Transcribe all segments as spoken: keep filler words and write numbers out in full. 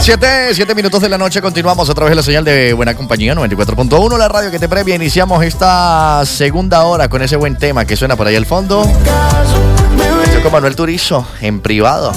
Siete, siete minutos de la noche, continuamos a través de la señal de Buena Compañía noventa y cuatro punto uno, la radio que te premia. Iniciamos esta segunda hora con ese buen tema que suena por ahí al fondo. Estoy con Manuel Turizo en privado.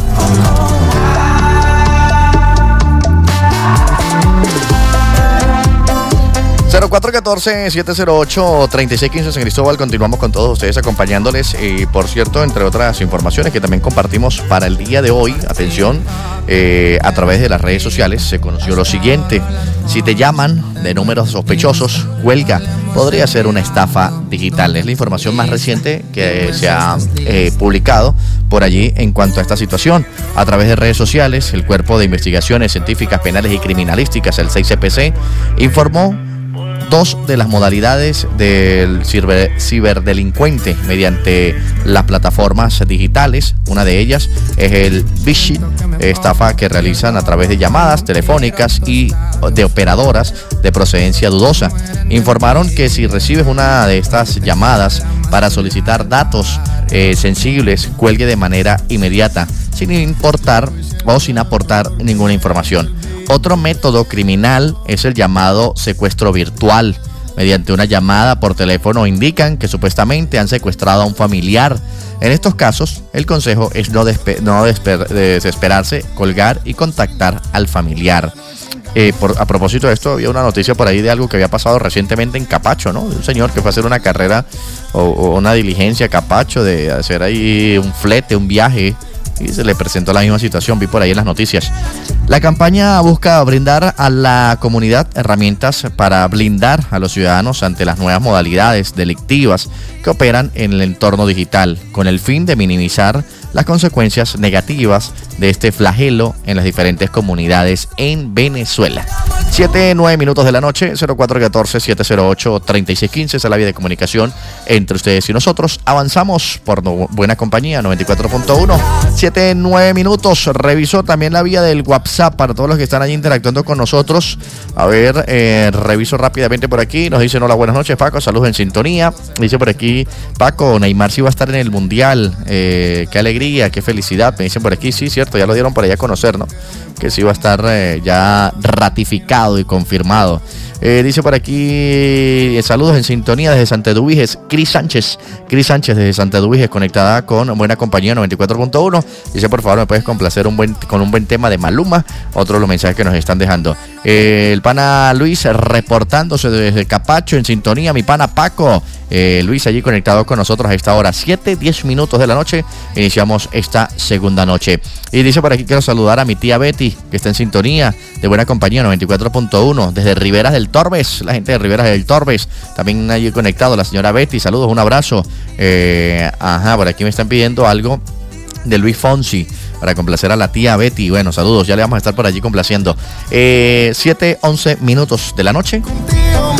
cero cuatro uno cuatro, siete cero ocho, tres seis uno cinco San Cristóbal. Continuamos con todos ustedes acompañándoles. Y por cierto, entre otras informaciones que también compartimos para el día de hoy, atención, eh, a través de las redes sociales se conoció lo siguiente: si te llaman de números sospechosos, cuelga, podría ser una estafa digital. Es la información más reciente que se ha eh, publicado por allí en cuanto a esta situación. A través de redes sociales, el Cuerpo de Investigaciones Científicas Penales y Criminalísticas, el seis C P C, informó dos de las modalidades del ciber, ciberdelincuente mediante las plataformas digitales. Una de ellas es el phishing, estafa que realizan a través de llamadas telefónicas y de operadoras de procedencia dudosa. Informaron que si recibes una de estas llamadas para solicitar datos eh, sensibles, cuelgue de manera inmediata, sin importar o sin aportar ninguna información. Otro método criminal es el llamado secuestro virtual. Mediante una llamada por teléfono indican que supuestamente han secuestrado a un familiar. En estos casos, el consejo es no, despe- no despe- desesperarse, colgar y contactar al familiar. Eh, por, a propósito de esto, había una noticia por ahí de algo que había pasado recientemente en Capacho, ¿no? De un señor que fue a hacer una carrera o, o una diligencia a Capacho, de hacer ahí un flete, un viaje, y se le presentó la misma situación. Vi por ahí en las noticias. La campaña busca brindar a la comunidad herramientas para blindar a los ciudadanos ante las nuevas modalidades delictivas que operan en el entorno digital, con el fin de minimizar las consecuencias negativas de este flagelo en las diferentes comunidades en Venezuela. siete, nueve minutos de la noche, cero cuatro uno cuatro, siete cero ocho, tres seis uno cinco, esa es la vía de comunicación entre ustedes y nosotros. Avanzamos por no, Buena Compañía noventa y cuatro punto uno, siete, nueve minutos. Reviso también la vía del WhatsApp para todos los que están allí interactuando con nosotros. A ver, eh, reviso rápidamente por aquí. Nos dicen: hola, buenas noches, Paco, saludos en sintonía. Dice por aquí: Paco, Neymar sí va a estar en el Mundial, eh, qué alegría, qué felicidad. Me dicen por aquí: sí, cierto, ya lo dieron por allá a conocer, ¿no? Que sí va a estar eh, ya ratificado y confirmado. Eh, dice por aquí: eh, saludos en sintonía desde Santa Eduviges, Cris Sánchez. Cris Sánchez desde Santa Eduviges, conectada con Buena Compañía noventa y cuatro punto uno. Dice: por favor, me puedes complacer un buen, con un buen tema de Maluma. Otro de los mensajes que nos están dejando. Eh, el pana Luis reportándose desde Capacho en sintonía. Mi pana Paco. Eh, Luis allí conectado con nosotros a esta hora, siete, diez minutos de la noche. Iniciamos esta segunda noche. Y dice por aquí: quiero saludar a mi tía Betty, que está en sintonía de Buena Compañía noventa y cuatro punto uno, desde Riberas del Torbes, la gente de Riberas del Torbes. También allí conectado la señora Betty. Saludos, un abrazo. Eh, ajá, por aquí me están pidiendo algo de Luis Fonsi para complacer a la tía Betty. Bueno, saludos, ya le vamos a estar por allí complaciendo. Eh, siete, once minutos de la noche.